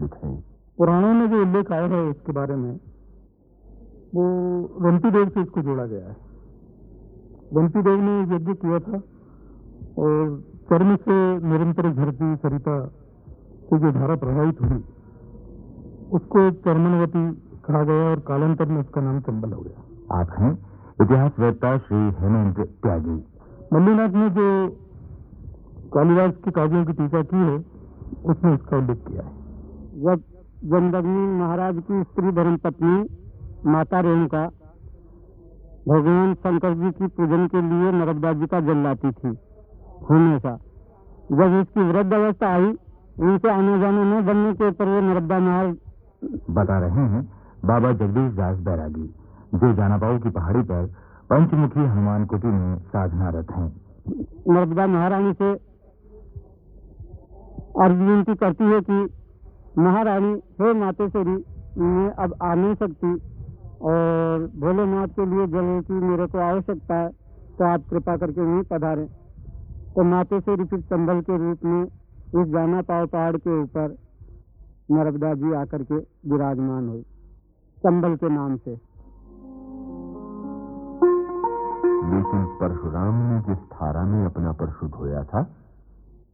नामांकित हैं। पुराणों में जो उल्लेख आया है इसके बारे में, वो रंती देव से इसको जोड़ा गया है। रंती देव ने यज्ञ किया था और चर्म से निरंतर झरती सरिता से जो धारा प्रभावित हुई उसको चर्मनवती कहा गया और कालांतर में उसका नाम चंबल हो गया। आप हैं इतिहासवेत्ता श्री हेमंत त्यागी। मल्लीनाथ ने जो कालिदास के काव्यों की टीका की है उसमें इसका उल्लेख किया है। जब जमदग्नि महाराज की स्त्री धर्मपत्नी माता रेणुका भगवान शंकर जी की पूजन के लिए नर्मदा जी का जल लाती थी हमेशा, जब इसकी वृद्ध अवस्था आई इनसे आने जाने न बनने के ऊपर वो नर्मदा नहर बता रहे हैं बाबा जगदीश दास बैरागी, जो जानापाऊ की पहाड़ी पर पंचमुखी हनुमान कुटी में साधनारत हैं। नर्मदा महारानी से अर्जी विनती करती है कि महारानी हे मातेश्वरी, मैं अब आ नहीं सकती और भोलेनाथ के लिए जल की मेरे को आवश्यकता है, तो आप कृपा करके नहीं पधारें। तो मातेश्वरी फिर चंबल के रूप में इस जानापाव पहाड़ के ऊपर नर्मदा जी आकर के विराजमान हुई चंबल के नाम से। लेकिन परशुराम ने जिस धारा में अपना परशु धोया था